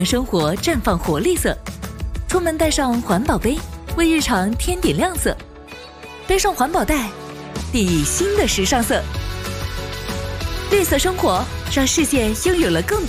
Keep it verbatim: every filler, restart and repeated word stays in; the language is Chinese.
生活绽放活力色。出门带上环保杯，为日常添点亮色。背上环保袋，砥砺新的时尚色。绿色生活，让世界拥有了更多。